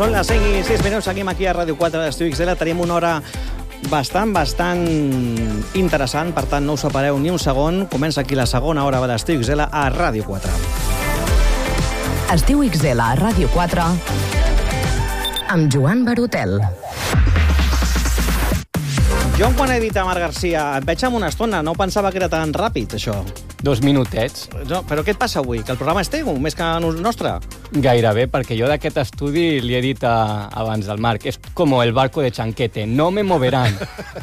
Són les 5 i 6 minuts, seguim aquí a Ràdio 4 d'Estiu XL. Tenim una hora bastant interessant, per tant no us separeu ni un segon. Comença aquí la segona hora de l'Estiu XL a Ràdio 4. Estiu XL a Ràdio 4 amb Joan Barotel. Jo, quan he dit a Marc Garcia, et veig en una estona, no pensava que era tan ràpid, això. 2 minutets. No, però què et passa avui? Que el programa és teu, més que nostre? Gairebé, perquè jo d'aquest estudi li he dit abans del Marc, és com el barco de Chanquete, no me moverán.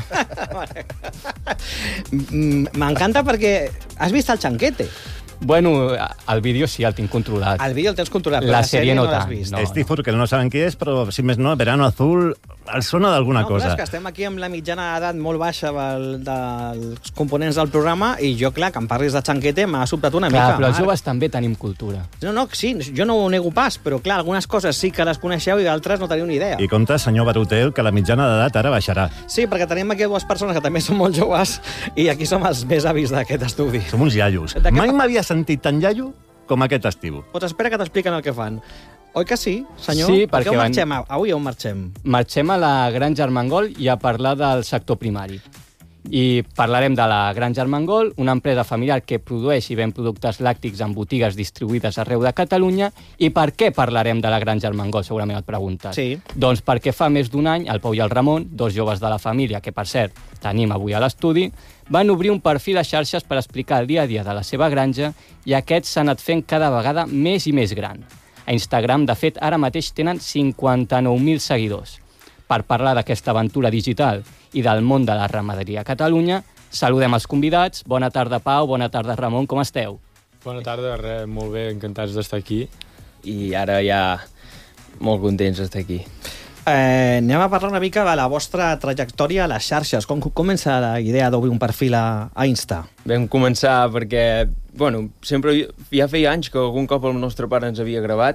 M'encanta perquè has vist el Chanquete. Bueno, el vídeo sí, el tinc controlat. El vídeo el tens controlat, la sèrie no l'has tant. vist. No. Steve Urkel, no saben qui és, però si més no, Verano Azul el sona d'alguna cosa. No, és que estem aquí amb la mitjana d'edat molt baixa dels components del programa i jo, clar, que em parlis de Chanquete m'ha sobtat una mica. Però els joves també tenim cultura. No, sí, jo no ho nego pas, però clar, algunes coses sí que les coneixeu i d'altres no teniu ni idea. I compte, senyor Barotel, que la mitjana d'edat ara baixarà. Sí, perquè tenim aquí dues persones que també són molt joves i aquí som els més avis d'aquest estudi. Som uns iaios. Mai m'havia sentit tan iaio com aquest estiu. Doncs espera que t'expliquen el que fan. Oi que sí, senyor? Sí, perquè on marxem? Avui on marxem? Marxem a la Granja Armengol i a parlar del sector primari. I parlarem de la Granja Armengol, una empresa familiar que produeix i ven productes làctics en botigues distribuïdes arreu de Catalunya. I per què parlarem de la Granja Armengol, segurament et preguntes. Sí. Doncs perquè fa més d'un any el Pau i el Ramon, dos joves de la família, que per cert tenim avui a l'estudi, van obrir un perfil a xarxes per explicar el dia a dia de la seva granja i aquests s'han anat fent cada vegada més i més gran. A Instagram, de fet, ara mateix tenen 59.000 seguidors. Per parlar d'aquesta aventura digital i del món de la ramaderia a Catalunya, saludem els convidats. Bona tarda, Pau. Bona tarda, Ramon. Com esteu? Bona tarda, molt bé, encantats d'estar aquí. I ara ja molt contents d'estar aquí. Anem a parlar una mica de la vostra trajectòria a les xarxes. Com comença la idea d'obrir un perfil a Insta? Vam començar perquè, sempre ja feia anys que algun cop el nostre pare ens havia gravat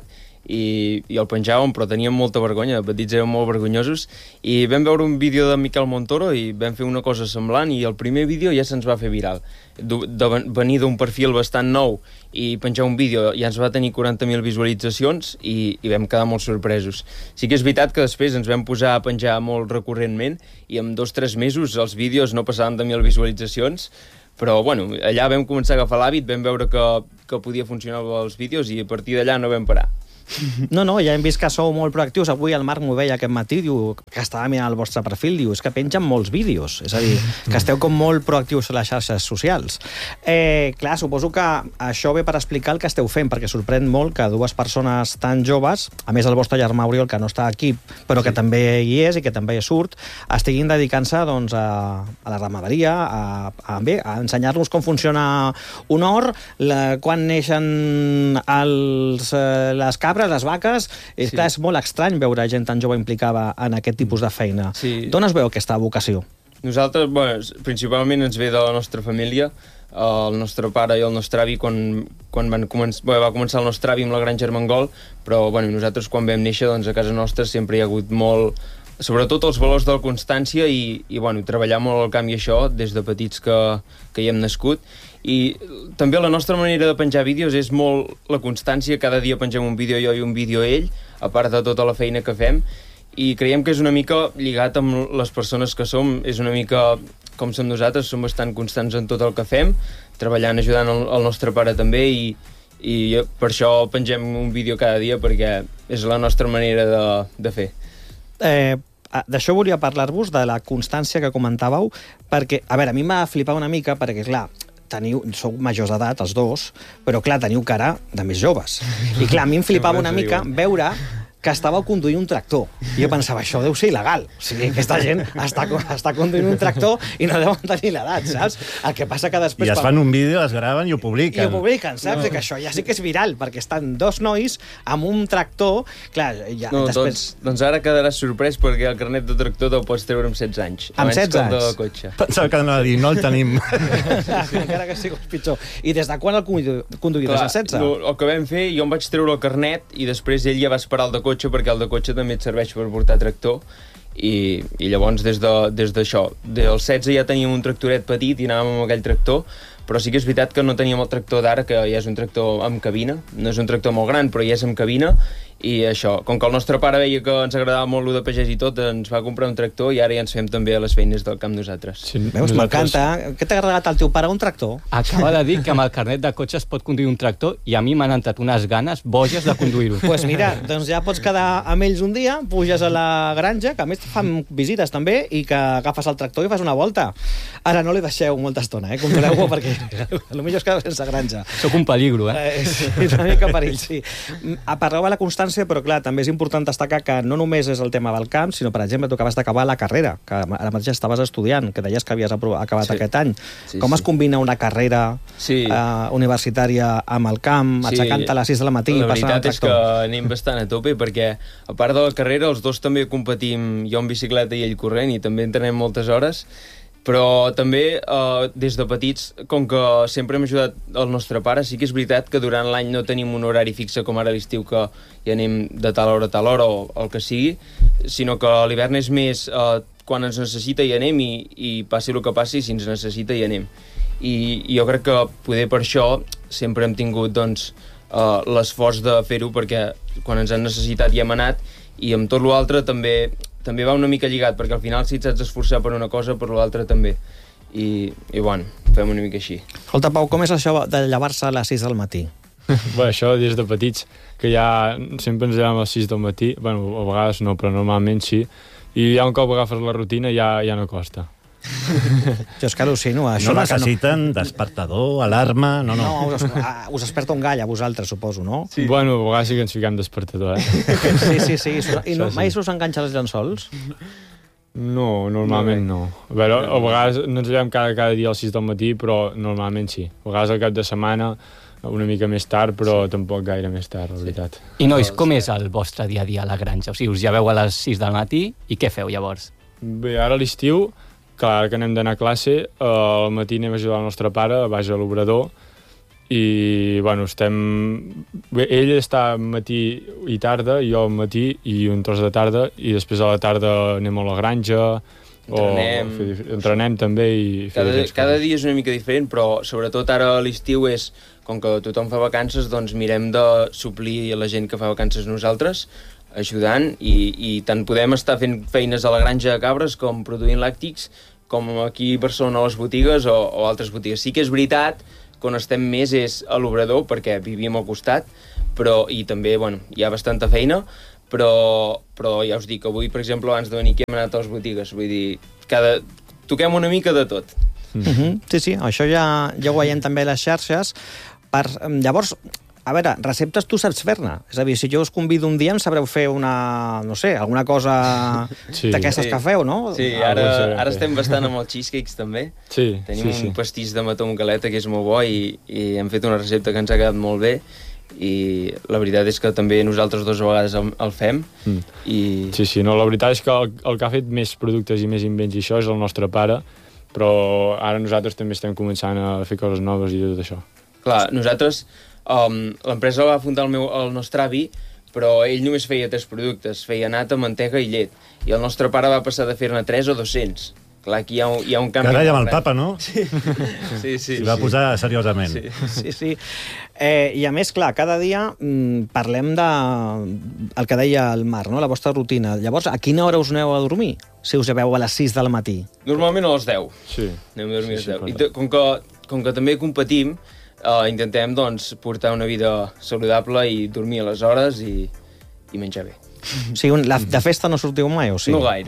i el penjàvem, però teníem molta vergonya, de petits érem molt vergonyosos, i vam veure un vídeo de Miquel Montoro i vam fer una cosa semblant i el primer vídeo ja se'ns va fer viral. De venir d'un perfil bastant nou i penjar un vídeo ja ens va tenir 40.000 visualitzacions i vam quedar molt sorpresos. Sí que és veritat que després ens vam posar a penjar molt recurrentment i en 2 o 3 mesos els vídeos no passaven de 1.000 visualitzacions, però allà vam començar a agafar l'hàbit, vam veure que podia funcionar els vídeos i a partir d'allà no vam parar. No, ja hem vist que sou molt proactius. Avui el Marc m'ho veia aquest matí, diu que estava mirant el vostre perfil, diu, és que pengen molts vídeos, és a dir, que esteu com molt proactius a les xarxes socials. Clar, suposo que això ve per explicar el que esteu fent, perquè sorprèn molt que 2 persones tan joves, a més el vostre germà Oriol, que no està aquí, però que també hi és i que també surt, estiguin dedicant-se doncs, a la ramaderia, a ensenyar-nos com funciona un hort, quan neixen les cabres, les vaques. Clar, és molt estrany veure gent tan jove implicada en aquest tipus de feina. Sí. D'on es veu aquesta vocació? Nosaltres, principalment ens ve de la nostra família. El nostre pare i el nostre avi, quan va començar el nostre avi amb la Granja Armengol, però nosaltres quan vam néixer, doncs a casa nostra sempre hi ha hagut molt, sobretot els valors de la constància i treballar molt al camp i això des de petits que hi hem nascut. I també la nostra manera de penjar vídeos és molt la constància. Cada dia pengem un vídeo jo i un vídeo ell, a part de tota la feina que fem, i creiem que és una mica lligat amb les persones que som, és una mica com som nosaltres, som bastant constants en tot el que fem, treballant, ajudant el nostre pare també, i per això pengem un vídeo cada dia, perquè és la nostra manera de fer. D'això volia parlar-vos, de la constància que comentàveu, perquè, a veure, a mi m'ha flipat una mica, perquè, clar, sou majors d'edat, els dos, però clar, teniu cara de més joves. I clar, a mi em flipava una mica veure que estàveu conduint un tractor. I jo pensava, això deu ser il·legal. O sigui, aquesta gent està conduint un tractor i no deuen tenir l'edat, saps? El que passa que després... I es fan un vídeo, es graven i ho publiquen. I ho publiquen, saps? Que això ja sí que és viral, perquè estan 2 nois amb un tractor... Clar, ja després... Doncs ara quedaràs sorprès perquè el carnet de tractor te'l pots treure amb 16 anys. Amb 16 anys? Abans que el de cotxe. Pensava que anava a dir, no el tenim. Encara que sigui pitjor. I des de quan el conduïdes? A 16? El que vam fer, jo em vaig treure el carnet i després ell ja va esperar el de cotxe, perquè el de cotxe també et serveix per portar tractor i llavors des d'això, dels 16 ja teníem un tractoret petit i anàvem amb aquell tractor, però sí que és veritat que no teníem el tractor d'ara, que ja és un tractor amb cabina, no és un tractor molt gran però ja és amb cabina I això, com que el nostre pare veia que ens agradava molt el de pagès i tot, ens va comprar un tractor i ara ja ens fem també a les feines del camp nosaltres. Sí, veus, m'encanta. Què t'ha regalat el teu pare, un tractor? Acaba de dir que amb el carnet de cotxe es pot conduir un tractor i a mi m'han entrat unes ganes boges de conduir-ho. Doncs pues mira, doncs ja pots quedar amb ells un dia, puges a la granja, que a més fan visites també, i que agafes el tractor i fas una volta. Ara no li deixeu molta estona, controleu-ho, perquè potser es queda sense granja. Sóc un peligro, Sí, una mica perill, sí. Parleu de la constància, però clar, també és important destacar que no només és el tema del camp, sinó, per exemple, tu acabes d'acabar la carrera, que ara mateix estaves estudiant, que deies que havies acabat aquest any. Com es combina una carrera universitària amb el camp, aixecant-te a les 6 del matí? La veritat és que anem bastant a tope, perquè a part de la carrera, els dos també competim, jo en bicicleta i ell corrent, i també entrenem moltes hores, però també des de petits, com que sempre hem ajudat el nostre pare, sí que és veritat que durant l'any no tenim un horari fixe com ara a l'estiu, que ja anem de tal hora a tal hora o el que sigui, sinó que a l'hivern és més quan ens necessita hi anem i passi el que passi, si ens necessita hi anem. I jo crec que poder per això sempre hem tingut l'esforç de fer-ho, perquè quan ens han necessitat hi hem anat, i amb tot l'altre també va una mica lligat, perquè al final si et saps esforçar per una cosa, per l'altra també. I bueno, fem una mica així. Escolta, Pau, com és això de llevar-se a les 6 del matí? Bé, això des de petits, que ja sempre ens llevem a les 6 del matí, bueno, a vegades no, però normalment sí, i ja un cop agafes la rutina ja no costa. Jo és que al·lucino. No necessiten despertador, alarma... No. Us desperta un gall a vosaltres, suposo, no? Sí. Bueno, a vegades sí que ens fiquem despertador, Sí. I mai us enganxa els llençols? No, normalment no. A veure, a vegades no ens llevem cada dia a les 6 del matí, però normalment sí. A vegades al cap de setmana, una mica més tard, però tampoc gaire més tard, la veritat. I nois, com és el vostre dia a dia a la granja? O sigui, us lleveu a les 6 del matí i què feu llavors? Bé, ara a l'estiu, clar que anem d'anar a classe, al matí anem a ajudar el nostre pare, baix a l'obrador, i, bueno, ell està matí i tarda, jo al matí i un tros de tarda, i després a la tarda anem a la granja, entrenem també. Cada dia és una mica diferent, però sobretot ara a l'estiu és, com que tothom fa vacances, doncs mirem de suplir a la gent que fa vacances nosaltres, ajudant, i tant podem estar fent feines a la granja de cabres com produint làctics, com aquí a Barcelona a les botigues o altres botigues. Sí que és veritat que on estem més és a l'obrador, perquè vivim al costat, i també, bueno, hi ha bastanta feina, però ja us dic, avui, per exemple, abans de venir aquí hem anat a les botigues, vull dir, toquem una mica de tot. Sí, això ja ho veiem també a les xarxes. Llavors, a veure, receptes tu saps fer-ne. És a dir, si jo us convido un dia em sabreu fer alguna cosa d'aquestes que feu, no? Sí, ara estem bastant amb els cheesecakes també. Tenim un pastís de mató amb galeta que és molt bo i hem fet una recepta que ens ha quedat molt bé, i la veritat és que també nosaltres dues vegades el fem. Sí, no, la veritat és que el que ha fet més productes i més invents i això és el nostre pare, però ara nosaltres també estem començant a fer coses noves i tot això. Clar, nosaltres... l'empresa la va fundar el nostre avi, però ell només feia 3 productes, feia nata, mantega i llet, i el nostre pare va passar de fer-ne 3 o 200. Clar, aquí hi ha un canvi. Carai, amb el papa, no? Sí. S'hi va posar seriosament. Sí. I a més, clar, cada dia parlem el que deia el Marc, no? La vostra rutina. Llavors, a quina hora us aneu a dormir? Si us lleveu a les 6 del matí. Normalment a les 10. Sí. Anem a dormir a les 10. I com que també competim, intentem, doncs, portar una vida saludable i dormir a les hores i menjar bé. O sigui, de festa no sortiu mai, o sí? No gaire.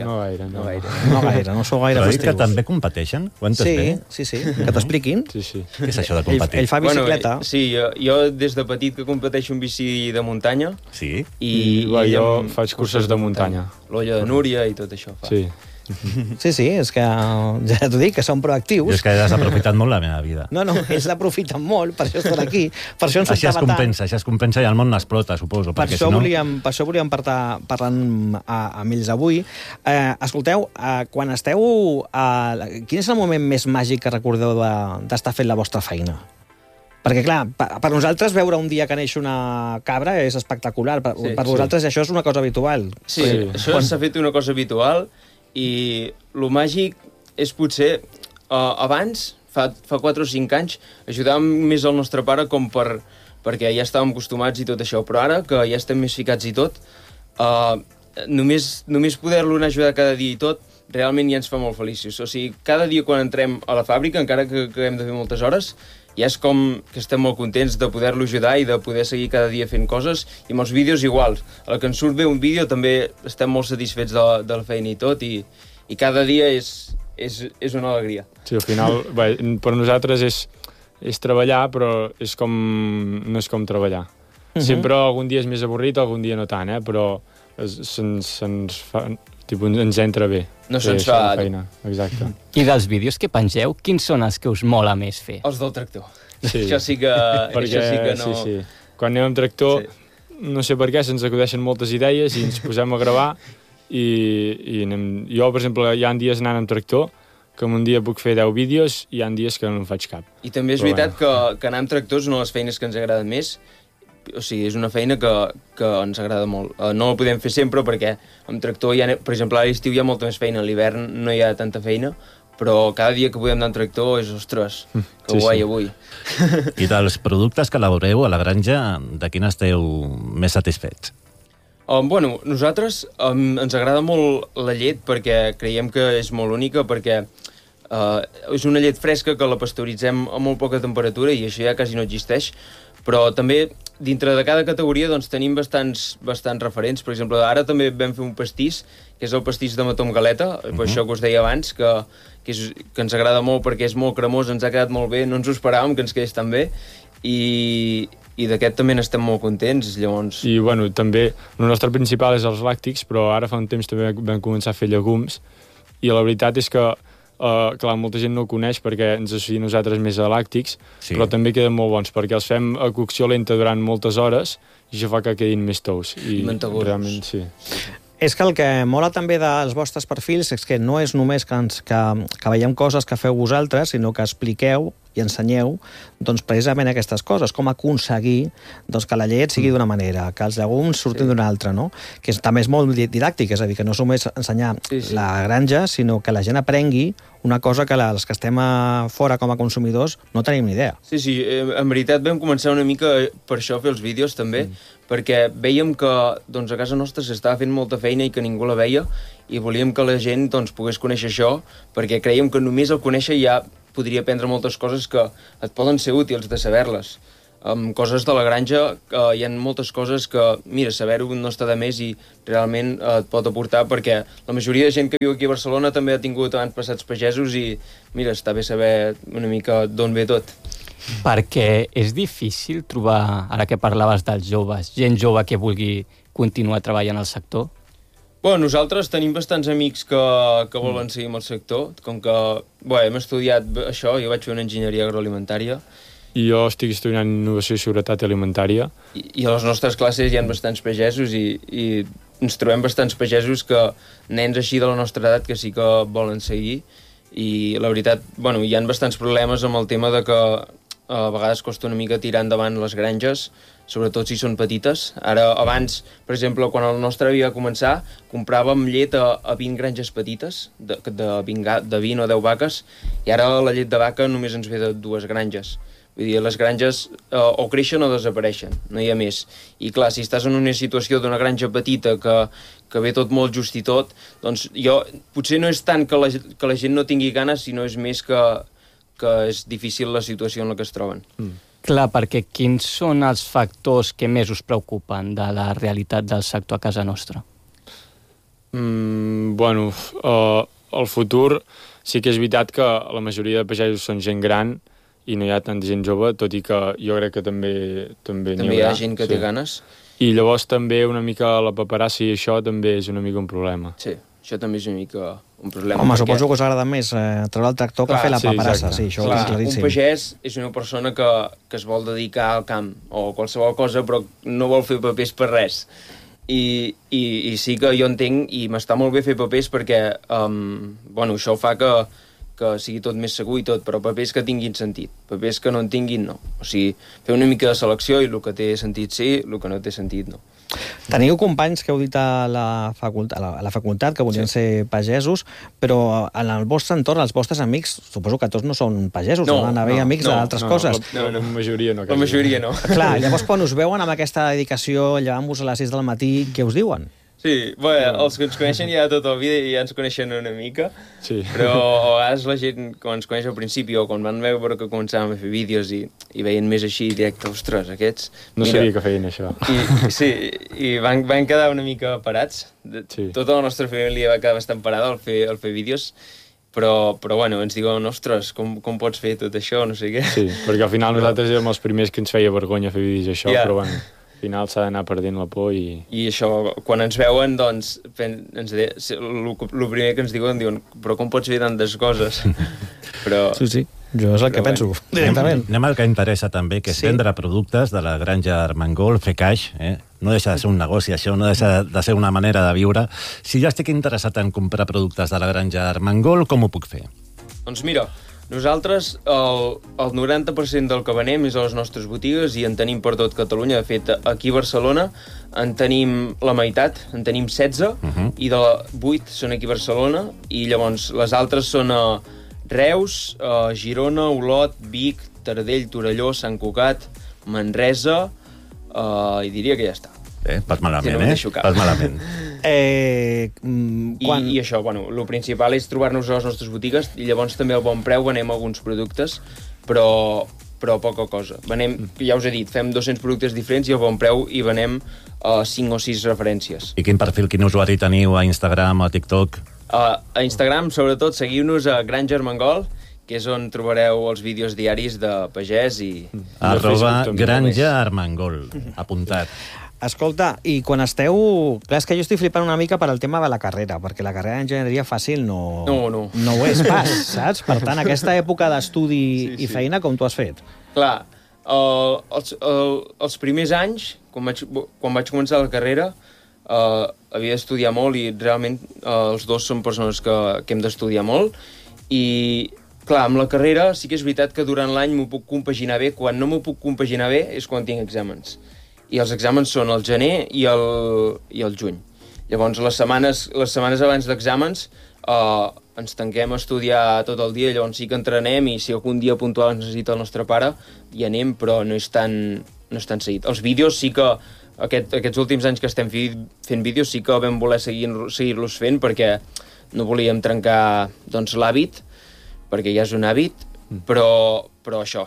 No sou gaire Però festius. que també competeixen? Ho entes bé? Sí. Que t'expliquin. Sí. Què és això de competir? Ell fa bicicleta. Sí, jo des de petit que competeixo en bici de muntanya. Sí? I jo faig curses de muntanya. L'olla de Núria i tot això fa. Sí, és que ja t'ho dic, que són proactius. Jo és que has aprofitat molt la meva vida. No, ells l'aprofiten molt, per això estan aquí, per això ens Així es compensa i el món n'explota, suposo. Per això volíem parlar amb ells avui. Escolteu, quan esteu... Quin és el moment més màgic que recordeu d'estar fent la vostra feina? Perquè, clar, per nosaltres veure un dia que neix una cabra és espectacular. Per vosaltres això és una cosa habitual. Sí, això s'ha fet una cosa habitual. I el màgic és potser abans, fa 4 o 5 anys, ajudàvem més el nostre pare com per perquè ja estàvem acostumats i tot això, però ara que ja estem més ficats i tot, només poder-lo anar a ajudar cada dia i tot, realment ja ens fa molt feliços. O sigui, cada dia quan entrem a la fàbrica, encara que hem de fer moltes hores, ja és com que estem molt contents de poder-lo ajudar i de poder seguir cada dia fent coses, i amb els vídeos iguals. A la que ens surt bé un vídeo també estem molt satisfets de la feina i tot, i cada dia és una alegria. Sí, al final, bé, per nosaltres és treballar, però no és com treballar. Sempre algun dia és més avorrit, algun dia no tant, però ens entra bé. No se'ns fa... feina. Exacte. I dels vídeos que pengeu, quins són els que us mola més fer? Els del tractor. Sí. Això sí que no... Sí. Quan anem amb tractor, no sé per què, se'ns acudeixen moltes idees i ens posem a gravar i anem... Jo, per exemple, hi ha dies anant amb tractor que en un dia puc fer 10 vídeos i hi ha dies que no en faig cap. I també és veritat que anar amb tractors és una de les feines que ens agraden més. O sigui, és una feina que ens agrada molt. No la podem fer sempre perquè amb tractor, per exemple, a l'estiu hi ha molta més feina, a l'hivern no hi ha tanta feina, però cada dia que podem anar amb tractor és, ostres, que guai avui. I dels productes que elaboreu a la granja, de quin esteu més satisfets? Bueno, nosaltres ens agrada molt la llet perquè creiem que és molt única, perquè és una llet fresca que la pasteuritzem a molt poca temperatura i això ja quasi no existeix, però també dintre de cada categoria doncs, tenim bastants referents. Per exemple, ara també vam fer un pastís, que és el pastís de mató amb galeta, per això que us deia abans, que ens agrada molt perquè és molt cremós, ens ha quedat molt bé, no ens ho esperàvem que ens quedés tan bé, i d'aquest també n'estem molt contents, llavors... I, bueno, també, el nostre principal és els làctics, però ara fa un temps també vam començar a fer llegums, i la veritat és que clar, molta gent no ho coneix perquè ens associem nosaltres més a làctics, però també queden molt bons perquè els fem a cocció lenta durant moltes hores i això fa que quedin més tous. I realment, sí. És que el que mola també dels vostres perfils és que no és només que veiem coses que feu vosaltres, sinó que expliqueu i ensenyeu doncs, precisament aquestes coses, com aconseguir doncs, que la llet sigui d'una manera, que els llegums surtin d'una altra, no? Que també és molt didàctic, és a dir, que no és només ensenyar la granja, sinó que la gent aprengui una cosa que els que estem fora com a consumidors no tenim ni idea. Sí, en veritat vam començar una mica per això a fer els vídeos també, perquè veiem que doncs, a casa nostra s'estava fent molta feina i que ningú la veia, i volíem que la gent doncs, pogués conèixer això, perquè creiem que només el conèixer ja podria aprendre moltes coses que et poden ser útils de saber-les. Amb coses de la granja hi ha moltes coses que, mira, saber-ho no està de més i realment et pot aportar, perquè la majoria de gent que viu aquí a Barcelona també ha tingut abans passats pagesos i, mira, està bé saber una mica d'on ve tot. Perquè és difícil trobar, ara que parlaves dels joves, gent jove que vulgui continuar treballant al sector? Bueno, nosaltres tenim bastants amics que volen seguir amb el sector, com que hem estudiat això, jo vaig fer una enginyeria agroalimentària. I jo estic estudiant innovació i seguretat alimentària. I a les nostres classes hi ha bastants pagesos i ens trobem bastants pagesos nens així de la nostra edat que sí que volen seguir. I la veritat, hi ha bastants problemes amb el tema de que a vegades costa una mica tirar endavant les granges, sobretot si són petites. Ara, abans, per exemple, quan el nostre avi va començar, compràvem llet a 20 granges petites, de 20 o 10 vaques, i ara la llet de vaca només ens ve de 2 granges. Vull dir, les granges o creixen o desapareixen, no hi ha més. I clar, si estàs en una situació d'una granja petita que ve tot molt just i tot, doncs potser no és tant que la gent no tingui ganes, sinó és més que és difícil la situació en la que es troben. Clar, perquè quins són els factors que més us preocupen de la realitat del sector a casa nostra? El futur sí que és veritat que la majoria de pagesos són gent gran i no hi ha tanta gent jove, tot i que jo crec que també hi ha gent que té ganes. I llavors també una mica la paperassa i això també és una mica un problema. Sí, això també és una mica un problema. Home, suposo que us agrada més treure el tractor que fer la paperassa. Sí, això és claríssim. Un pagès és una persona que es vol dedicar al camp o qualsevol cosa, però no vol fer papers per res. I sí que jo entenc, i m'està molt bé fer papers perquè això fa que sigui tot més segur i tot, però papers que tinguin sentit. Papers que no en tinguin, no. O sigui, fer una mica de selecció i el que té sentit sí, el que no té sentit no. Teniu companys que heu dit a la facultat que volien ser pagesos, però en el vostre entorn, els vostres amics, suposo que tots no són pagesos, deuen haver amics d'altres coses. La majoria no. La majoria no. Clar, llavors quan us veuen amb aquesta dedicació, llevant-vos a les 6 del matí, què us diuen? Sí, bueno, els que ens coneixen ja tota la vida ja ens coneixen una mica, Sí. però a vegades la gent, quan ens coneix al principi o quan van veure que començàvem a fer vídeos i veien més així directe, ostres, aquests... No sabia que feien això. I van quedar una mica parats. Sí. Tota la nostra família va quedar bastant parada al fer vídeos, però bueno, ens diuen, ostres, com pots fer tot això, no sé què. Sí, perquè al final nosaltres érem els primers que ens feia vergonya fer vídeos això, però bueno, al final s'ha d'anar perdent la por i... I això, quan ens veuen, doncs, el primer que ens diuen, però com pots fer tantes coses? Però... Sí, jo és el que penso, directament. Anem al que interessa també, que és vendre productes de la granja Armengol, fer caix, No deixa de ser un negoci, això, no deixa de ser una manera de viure. Si jo estic interessat en comprar productes de la granja Armengol, com ho puc fer? Doncs mira, nosaltres el 90% del que venem és a les nostres botigues i en tenim per tot Catalunya. De fet, aquí a Barcelona en tenim la meitat, en tenim 16, i de 8 són aquí a Barcelona, i llavors les altres són a Reus, Girona, Olot, Vic, Taradell, Torelló, Sant Cugat, Manresa, i diria que ja està. Pas malament, Si no me'n deixo cap. Pas malament. I això, bueno, el principal és trobar-nos a les nostres botigues i llavors també al bon preu venem alguns productes, però poca cosa. Venem, ja us he dit, fem 200 productes diferents i al bon preu hi venem 5 o 6 referències. I quin perfil, quin usuari teniu a Instagram o a TikTok? A Instagram, sobretot, seguiu-nos a Granja Armengol, que és on trobareu els vídeos diaris de pagès i... @Granja Armengol, apuntat. Escolta, i quan esteu... Clar, és que jo estic flipant una mica per al tema de la carrera, perquè la carrera d'enginyeria fàcil no ho és pas, saps? Per tant, aquesta època d'estudi i feina, com tu has fet? Clar, els primers anys, quan vaig començar la carrera, havia d'estudiar molt i realment els dos són persones que hem d'estudiar molt i, clar, amb la carrera sí que és veritat que durant l'any m'ho puc compaginar bé. Quan no m'ho puc compaginar bé és quan tinc exàmens. I els exàmens són el gener i el juny. Llavors, les setmanes abans d'exàmens ens tanquem a estudiar tot el dia, llavors sí que entrenem i si algun dia puntual ens necessita el nostre pare hi anem, però no és tan seguit. Els vídeos sí que aquests últims anys que estem fent vídeos sí que vam voler seguir-los fent perquè no volíem trencar doncs, l'hàbit, perquè ja és un hàbit, però això,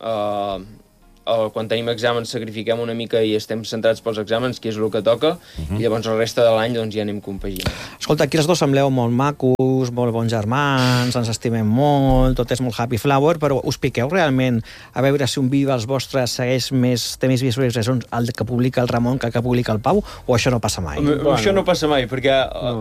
quan tenim exàmens sacrifiquem una mica i estem centrats pels exàmens, que és el que toca, i llavors la resta de l'any doncs, ja anem compaginant. Escolta, aquí els dos sembleu molt macos, molt bons germans, ens estimem molt, tot és molt happy flower, però us piqueu realment a veure si un vídeo dels vostres té més visualitzacions el que publica el Ramon que el que publica el Pau, o això no passa mai? Això no passa mai, perquè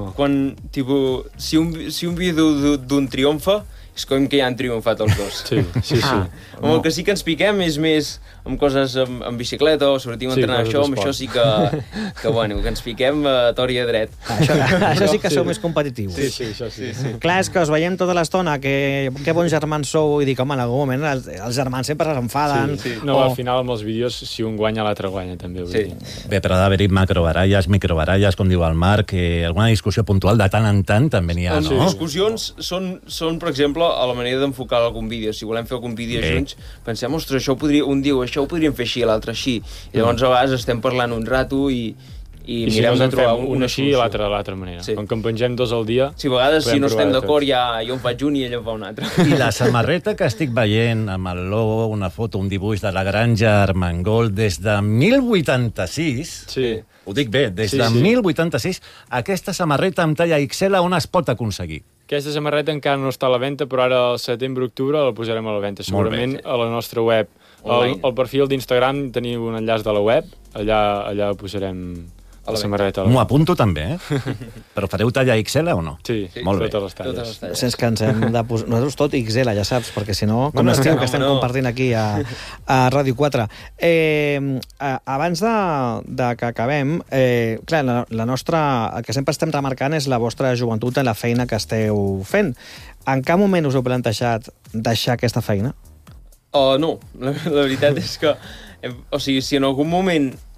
si un vídeo d'un triomfa, és com que ja han triomfat els dos. Sí. Amb el que sí que ens piquem és més amb coses amb bicicleta o sortim a entrenar amb això sí que ens piquem a tor i a dret. Això sí que sou més competitius. Sí, això sí. Clar, és que us veiem tota l'estona, que bons germans sou, i dic, home, en algun moment els germans sempre s'enfaden. No, al final amb els vídeos, si un guanya, l'altre guanya, també. Bé, però ha d'haver-hi macrobaralles, microbaralles, com diu el Marc, alguna discussió puntual de tant en tant també n'hi ha, no? Les discussions són, per exemple, a la manera d'enfocar algun vídeo. Si volem fer algun vídeo junts, pensem, ostres, un dia això ho podríem fer així, l'altre així. I llavors a vegades estem parlant un rato i mirem de trobar una així i l'altra manera. Com que en pengem 2 al dia... Si a vegades, si no estem d'acord, ja jo en faig un i ell en fa un altre. I la samarreta que estic veient amb el logo, una foto, un dibuix de la Granja Armengol des de 1086... Sí. Ho dic bé, des de 1086, aquesta samarreta amb talla XL on es pot aconseguir? Aquesta samarreta encara no està a la venda, però ara al setembre-octubre la posarem a la venda. Segurament a la nostra web. Al perfil d'Instagram teniu un enllaç de la web, allà posarem la samarreta. M'ho apunto també, Però fareu talla XL o no? Sí, molt bé. totes les talles. Sense que ens hem de posar... Nosaltres tot XL, ja saps, perquè si no, com estiu que estem compartint aquí a Ràdio 4. Abans de que acabem, clar, la nostra... El que sempre estem remarcant és la vostra joventut en la feina que esteu fent. En cap moment us heu plantejat deixar aquesta feina? No, la veritat és que... O sigui, si en algun moment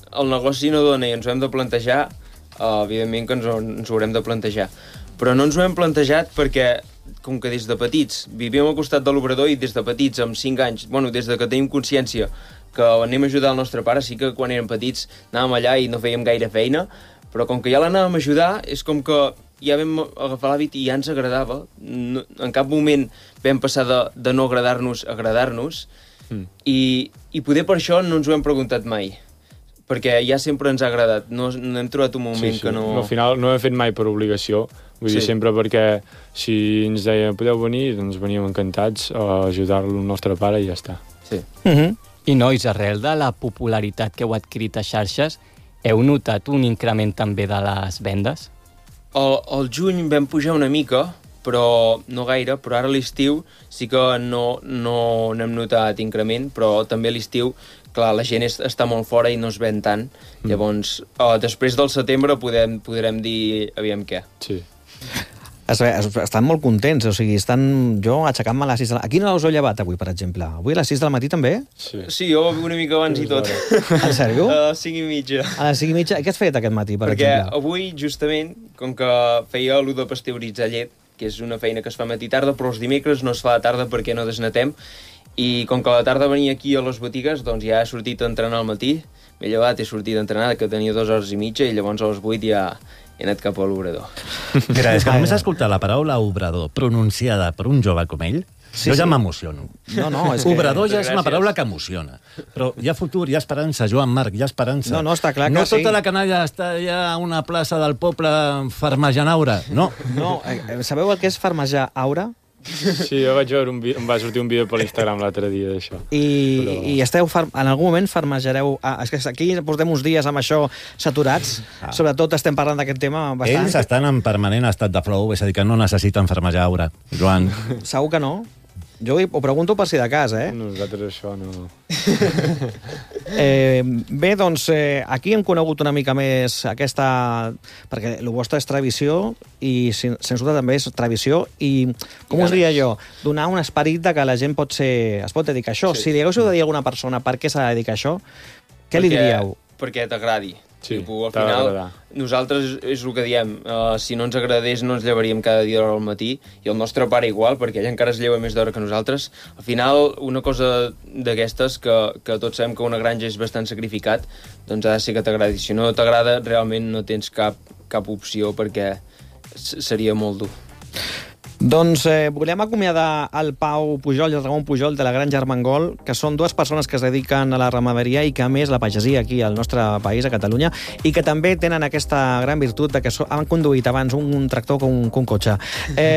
el negoci no dona i ens ho hem de plantejar, evidentment que ens ho haurem de plantejar. Però no ens ho hem plantejat perquè, com que des de petits vivíem al costat de l'obrador i des de petits, amb 5 anys, bueno, des de que tenim consciència que anem a ajudar el nostre pare, sí que quan érem petits anàvem allà i no fèiem gaire feina, però com que ja l'anàvem a ajudar, és com que ja vam agafar l'hàbit i ja ens agradava. No, en cap moment vam passar de no agradar-nos a agradar-nos, i poder per això no ens ho hem preguntat mai, perquè ja sempre ens ha agradat. No hem trobat un moment que no... Al final no ho hem fet mai per obligació, vull dir, sempre perquè si ens deien podeu venir, doncs veníem encantats a ajudar-lo al nostre pare i ja està. Sí. I nois, arrel de la popularitat que heu adquirit a xarxes, heu notat un increment també de les vendes? Al juny vam pujar una mica, però no gaire, però ara a l'estiu sí que no n'hem notat increment, però també a l'estiu, clar, la gent està molt fora i no es ven tant. Llavors, després del setembre podrem dir aviam què. Sí. Estan molt contents, o sigui, jo aixecant-me a les 6 de la... A quina hora us heu llevat avui, per exemple? Avui a les 6 del matí també? Sí, jo una mica abans i tot. En sèrio? A les 5:30. A les 5:30? Què has fet aquest matí, per exemple? Perquè avui, justament, com que feia allò de pasteuritzar llet, que és una feina que es fa matí i tarda, però els dimecres no es fa a tarda perquè no desnetem, i com que a la tarda venia aquí a les botigues, doncs ja he sortit a entrenar al matí, m'he llevat, he sortit a entrenar, que tenia 2 hores i mitja, i llavors a les 8 ja he anat cap a l'obrador. Mira, és que només escoltar la paraula obrador pronunciada per un jove com ell, jo ja m'emociono. No, és que... Obrador ja és una paraula que emociona. Però hi ha futur, hi ha esperança, Joan Marc, hi ha esperança. No, està clar que no sí. Tota la canalla està ja a una plaça del poble farmejant aura. No. No, sabeu el que és farmejar aura? Sí, jo vaig veure em va sortir un vídeo per l'Instagram l'altre dia d'això. I en algun moment farmejareu... És que aquí portem uns dies amb això saturats. Sobretot estem parlant d'aquest tema bastant. Ells estan en permanent estat de flow, és a dir, que no necessiten farmejar aura. Joan. Segur que no? Jo ho pregunto per si de cas, Nosaltres això no... Bé, doncs, aquí hem conegut una mica més aquesta... Perquè el vostre és tradició i, sens dubte, també és tradició i, com us diria jo, donar un esperit de que la gent es pot dedicar a això. Si li haguéssiu de dir a alguna persona per què s'ha de dedicar a això, què li diríeu? Perquè t'agradi. Sí, al final, nosaltres és el que diem, si no ens agradés no ens llevaríem cada dia al matí, i el nostre pare igual, perquè ell encara es lleva més d'hora que nosaltres. Al final, una cosa d'aquestes, que tots sabem que una granja és bastant sacrificat, doncs ha de ser que t'agradi. Si no t'agrada, realment no tens cap opció, perquè seria molt dur. Doncs volem acomiadar el Pau Pujol i el Ramon Pujol de la Granja Armengol, que són 2 persones que es dediquen a la ramaderia i que, a més, la pagesia aquí al nostre país, a Catalunya, i que també tenen aquesta gran virtut de que han conduït abans un tractor que un cotxe.